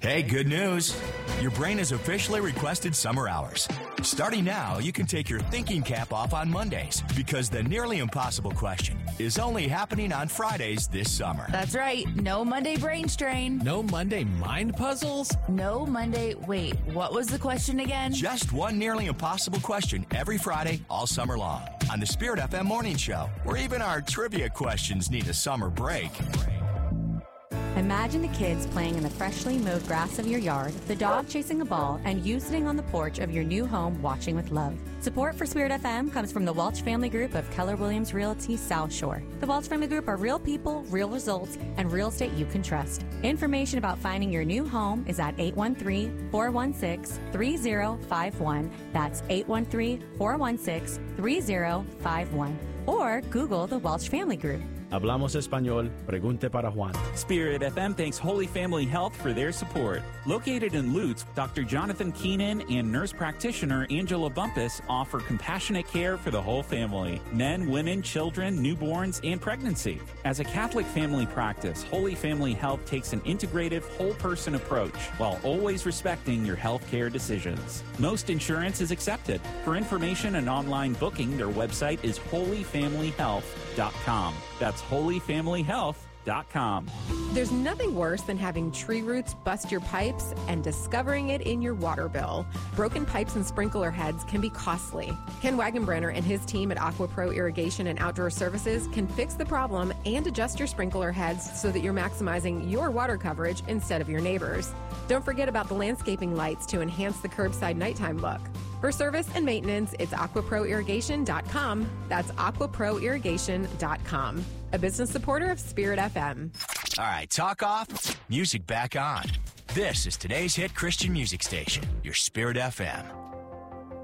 Hey, good news. Your brain has officially requested summer hours. Starting now, you can take your thinking cap off on Mondays because the nearly impossible question is only happening on Fridays this summer. That's right. No Monday brain strain. No Monday mind puzzles? No Monday. Wait, what was the question again? Just one nearly impossible question every Friday all summer long on the Spirit FM Morning Show, where even our trivia questions need a summer break. Imagine the kids playing in the freshly mowed grass of your yard, the dog chasing a ball, and you sitting on the porch of your new home watching with love. Support for Spirit FM comes from the Welch Family Group of Keller Williams Realty South Shore. The Welch Family Group are real people, real results, and real estate you can trust. Information about finding your new home is at 813-416-3051. That's 813-416-3051. Or Google the Welch Family Group. Hablamos español. Pregunte para Juan. Spirit FM thanks Holy Family Health for their support. Located in Lutz, Dr. Jonathan Keenan and nurse practitioner Angela Bumpus offer compassionate care for the whole family. Men, women, children, newborns, and pregnancy. As a Catholic family practice, Holy Family Health takes an integrative, whole-person approach while always respecting your health care decisions. Most insurance is accepted. For information and online booking, their website is holyfamilyhealth.com. That's holyfamilyhealth.com. There's nothing worse than having tree roots bust your pipes and discovering it in your water bill. Broken pipes and sprinkler heads can be costly. Ken Wagenbrenner and his team at AquaPro Irrigation and Outdoor Services can fix the problem and adjust your sprinkler heads so that you're maximizing your water coverage instead of your neighbors. Don't forget about the landscaping lights to enhance the curbside nighttime look. For service and maintenance, it's aquaproirrigation.com. That's aquaproirrigation.com. A business supporter of Spirit FM. All right, talk off, music back on. This is today's hit Christian music station, your Spirit FM.